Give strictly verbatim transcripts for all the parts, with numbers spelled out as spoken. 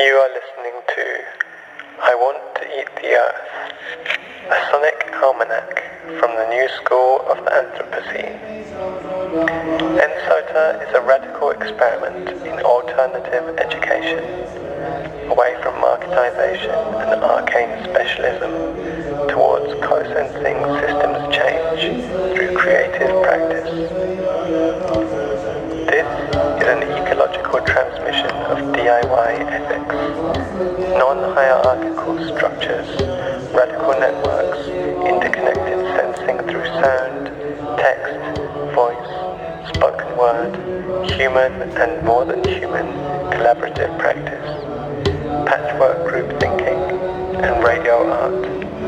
You are listening to I Want to Eat the Earth, a sonic almanac from the new school of the Anthropocene. ENSOTA is a radical experiment in alternative education, away from marketization and arcane specialism, towards co-sensing systems change through creative practice. This is an ecological transmission of D I Y ethics, non-hierarchical structures, radical networks, interconnected sensing through sound, text, voice, spoken word, human and more than human collaborative practice, patchwork group thinking, and radio art.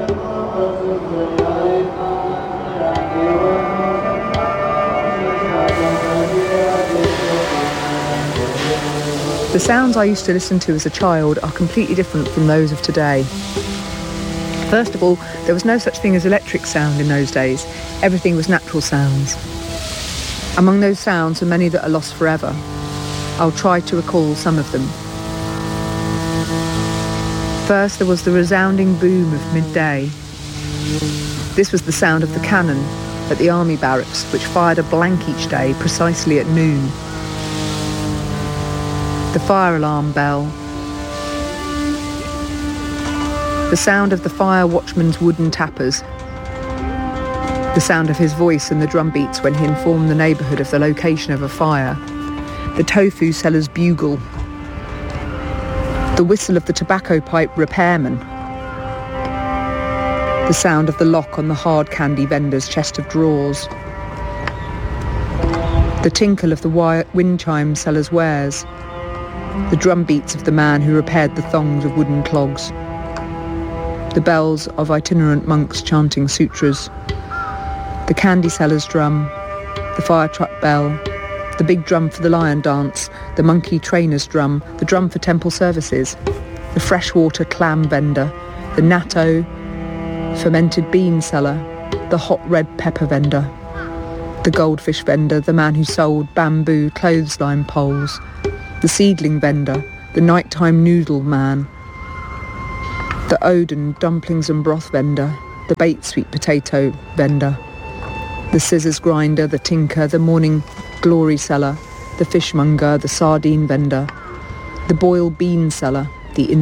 The sounds I used to listen to as a child are completely different from those of today. First of all, there was no such thing as electric sound in those days. Everything was natural sounds. Among those sounds are many that are lost forever. I'll try to recall some of them. First, there was the resounding boom of midday. This was the sound of the cannon at the army barracks, which fired a blank each day precisely at noon. The fire alarm bell. The sound of the fire watchman's wooden tappers. The sound of his voice and the drum beats when he informed the neighbourhood of the location of a fire. The tofu seller's bugle. The whistle of the tobacco pipe repairman. The sound of the lock on the hard candy vendor's chest of drawers. The tinkle of the wind chime seller's wares. The drum beats of the man who repaired the thongs of wooden clogs. The bells of itinerant monks chanting sutras. The candy seller's drum. The fire truck bell. The big drum for the lion dance. The monkey trainer's drum. The drum for temple services. The freshwater clam vendor. The natto fermented bean seller. The hot red pepper vendor. The goldfish vendor. The man who sold bamboo clothesline poles. The seedling vendor, the nighttime noodle man, the Oden dumplings and broth vendor, the baked sweet potato vendor, the scissors grinder, the tinker, the morning glory seller, the fishmonger, the sardine vendor, the boiled bean seller, the